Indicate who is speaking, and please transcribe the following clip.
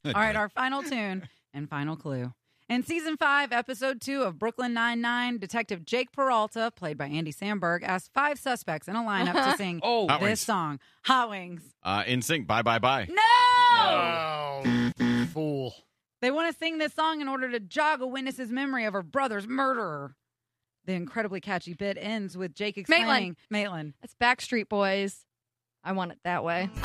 Speaker 1: All right, our final tune and final clue. In Season 5, Episode 2 of Brooklyn Nine-Nine, Detective Jake Peralta, played by Andy Samberg, asked 5 suspects in a lineup to sing
Speaker 2: Hot
Speaker 1: this
Speaker 2: Wings.
Speaker 1: song, Hot Wings.
Speaker 2: In Sync, Bye Bye Bye.
Speaker 1: No!
Speaker 3: Oh, fool.
Speaker 1: They want to sing this song in order to jog a witness's memory of her brother's murderer. The incredibly catchy bit ends with Jake explaining... Maitland.
Speaker 4: It's Backstreet Boys. I want it that way.